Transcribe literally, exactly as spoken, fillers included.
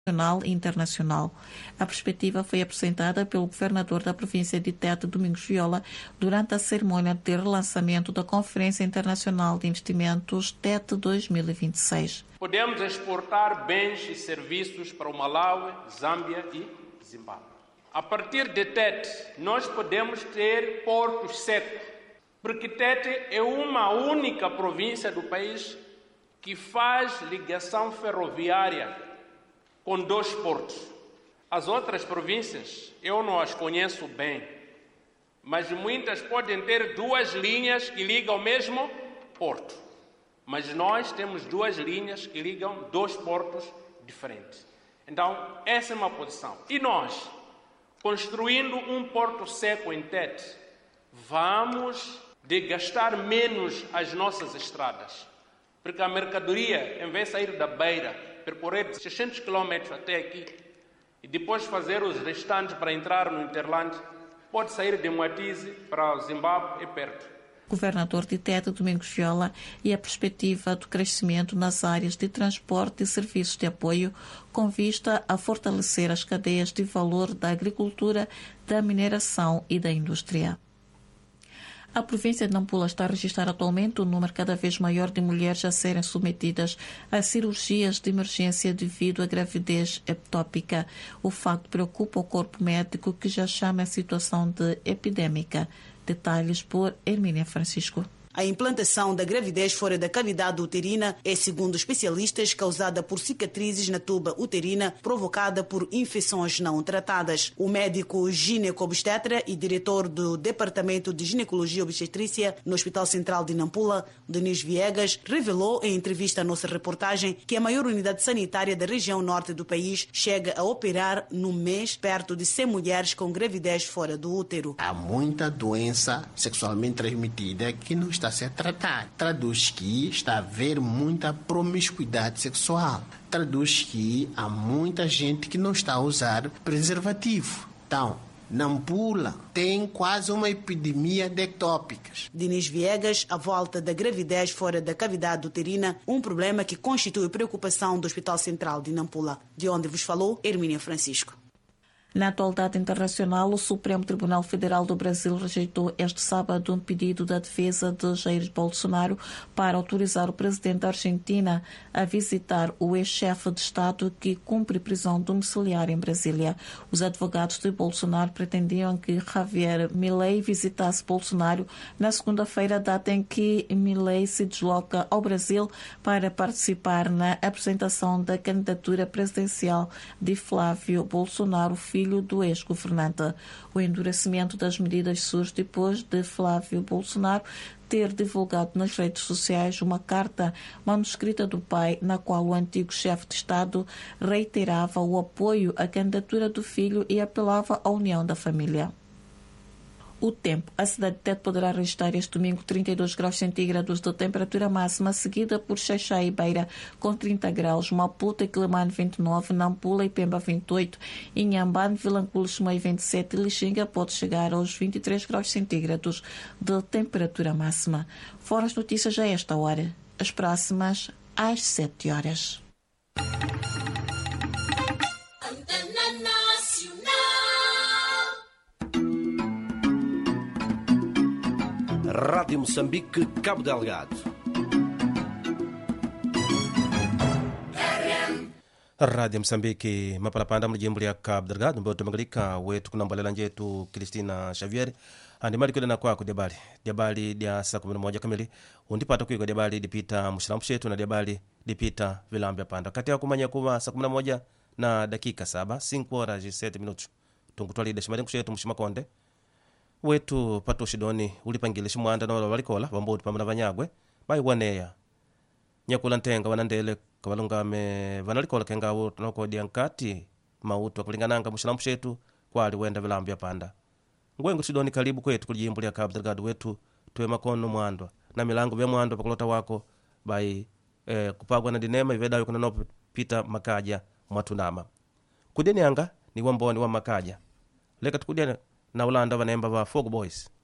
nacional e internacional. A perspectiva foi apresentada pelo governador da província de Tete, Domingos Viola, durante a cerimônia de relançamento da Conferência Internacional de Investimentos Tete dois mil e vinte e seis. Podemos exportar bens e serviços para o Malawi, Zâmbia e Zimbábue. A partir de Tete, nós podemos ter portos secos, porque Tete é uma única província do país que faz ligação ferroviária com dois portos. As outras províncias, eu não as conheço bem, mas muitas podem ter duas linhas que ligam ao mesmo porto. Mas nós temos duas linhas que ligam dois portos diferentes. Então, essa é uma posição. E nós, construindo um porto seco em Tete, vamos desgastar menos as nossas estradas. Porque a mercadoria, em vez de sair da beira, percorrer seiscentos quilômetros até aqui, e depois fazer os restantes para entrar no Interland, pode sair de Moatize para o Zimbábue e perto. Governador de Tete, Domingos Viola, e a perspectiva do crescimento nas áreas de transporte e serviços de apoio, com vista a fortalecer as cadeias de valor da agricultura, da mineração e da indústria. A província de Nampula está a registrar atualmente um número cada vez maior de mulheres a serem submetidas a cirurgias de emergência devido à gravidez ectópica. O facto preocupa o corpo médico, que já chama a situação de epidémica. Detalhes por Hermínia Francisco. A implantação da gravidez fora da cavidade uterina é, segundo especialistas, causada por cicatrizes na tuba uterina provocada por infecções não tratadas. O médico gineco-obstetra e diretor do Departamento de Ginecologia e Obstetrícia no Hospital Central de Nampula, Denis Viegas, revelou em entrevista à nossa reportagem que a maior unidade sanitária da região norte do país chega a operar no mês perto de cem mulheres com gravidez fora do útero. Há muita doença sexualmente transmitida que não está a ser tratada. Traduz que está a haver muita promiscuidade sexual. Traduz que há muita gente que não está a usar preservativo. Então, Nampula tem quase uma epidemia de ectópicas. Denis Viegas, a volta da gravidez fora da cavidade uterina, um problema que constitui preocupação do Hospital Central de Nampula, de onde vos falou Hermínia Francisco. Na atualidade internacional, o Supremo Tribunal Federal do Brasil rejeitou este sábado um pedido da defesa de Jair Bolsonaro para autorizar o presidente da Argentina a visitar o ex-chefe de Estado que cumpre prisão domiciliar em Brasília. Os advogados de Bolsonaro pretendiam que Javier Milei visitasse Bolsonaro na segunda-feira, data em que Milei se desloca ao Brasil para participar na apresentação da candidatura presidencial de Flávio Bolsonaro, filho do ex-governante. O endurecimento das medidas surge depois de Flávio Bolsonaro ter divulgado nas redes sociais uma carta manuscrita do pai, na qual o antigo chefe de Estado reiterava o apoio à candidatura do filho e apelava à união da família. O tempo. A cidade de Tete poderá registrar este domingo trinta e dois graus centígrados de temperatura máxima, seguida por Xaixá e Beira com trinta graus, Maputo e Quelimane vinte e nove, Nampula e Pemba vinte e oito, Inhambane, Vilanculo, Chimoio vinte e sete e Lixinga pode chegar aos vinte e três graus centígrados de temperatura máxima. Foram as notícias a esta hora. As próximas às sete horas. Rádio Moçambique, Cabo Delgado. Rádio Moçambique, mapalapanda mlijimbo ya Cabo Delgado, mboto magalika wetu kunambalela njetu Cristina Xavier. Andimali kwenda na kwako diabali. Diabali dia saa kumi na moja kamili. Undipata kuiga diabali dipita mushilampu shetu na diabali dipita vilambia panda. Kati ya kumanya kuwa saa kumi na moja na dakika saba, cinco horas e sete minutos. Tungutwali deshimadengu shetu mushimakonde. Wetu pato shidoni ulipangile shimwanda na wala walikola wambodi pamana vanyagwe bai waneya nyakula ntenga wanandele kabalungame vanalikola kengawo tunoko diankati mauto kulingananga mushilampu shetu kwali wenda vilambya panda ngwengo shidoni karibu kwetu kulijimbo lya Cabo Delgado wetu tuwe makono mwandwa na milango vya mwandwa pakulota wako bai eh, kupagwa na dinema ivedayo kuna nopo pita makaja mwatunama kudeni anga ni wamboni wa makaja leka tukudia na ulanda vanemba va Fog Boys